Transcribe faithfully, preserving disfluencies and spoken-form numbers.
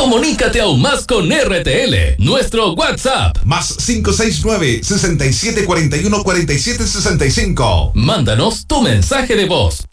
Comunícate aún más con R T L. Nuestro WhatsApp. Más cinco seis nueve, sesenta y siete cuarenta y uno cuarenta y siete sesenta y cinco. Mándanos tu mensaje de voz.